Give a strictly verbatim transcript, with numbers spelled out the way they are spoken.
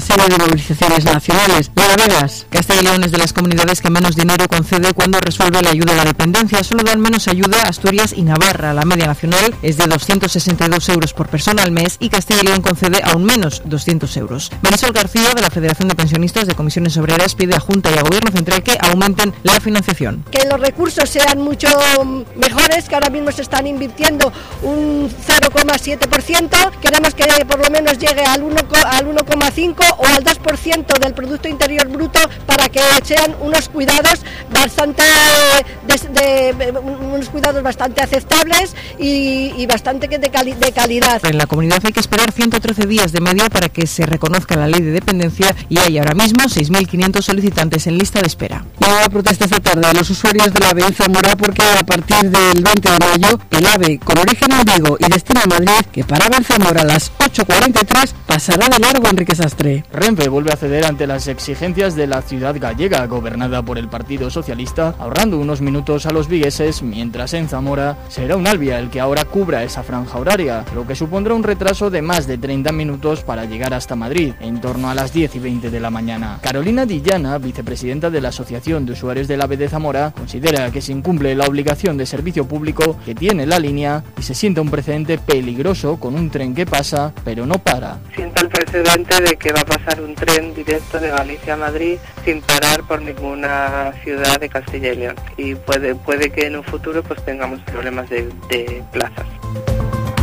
serie de movilizaciones nacionales. Laura Vegas. Castilla y León es de las comunidades que menos dinero concede cuando resuelve la ayuda a la dependencia. Solo dan menos ayuda Asturias y Navarra. La media nacional es de doscientos sesenta y dos euros por persona al mes y Castilla y León concede aún menos, doscientos euros. Marisol García, de la Federación de Pensionistas de Comisiones Obreras, pide a Junta y a Gobierno Central que aumenten la financiación. Que los recursos sean mucho mejores, que ahora mismo se están invirtiendo un cero coma siete por ciento. Queremos que por lo menos llegue al uno coma cinco o al dos por ciento del Producto Interior Bruto para que sean unos cuidados bastante de, de, unos cuidados bastante aceptables y, y bastante de, cali, de calidad. En la comunidad hay que esperar ciento trece días de media para que se reconozca la ley de dependencia y hay ahora mismo seis mil quinientos solicitantes en lista de espera. Y ahora protesta esta tarde a los usuarios del AVE en Zamora porque a partir del veinte de mayo el AVE con origen en Vigo y destino a Madrid, que paraba en Zamora a las ocho cuarenta y tres, pasará de largo. Enrique Sastre. Renfe vuelve a ceder ante las exigencias de la ciudad gallega, gobernada por el Partido Socialista, ahorrando unos minutos a los vigueses, mientras en Zamora será un Alvia el que ahora cubra esa franja horaria, lo que supondrá un retraso de más de treinta minutos para llegar hasta Madrid, en torno a las diez y veinte de la mañana. Carolina Dillana, vicepresidenta de la Asociación de Usuarios del AVE de Zamora, considera que se incumple la obligación de servicio público que tiene la línea y se siente un precedente peligroso con un tren que pasa, pero no para. Siento el precedente de que va a pasar un tren directo de Galicia a Madrid sin parar por ninguna ciudad de Castilla y León, y puede, puede que en un futuro pues tengamos problemas de, de plazas.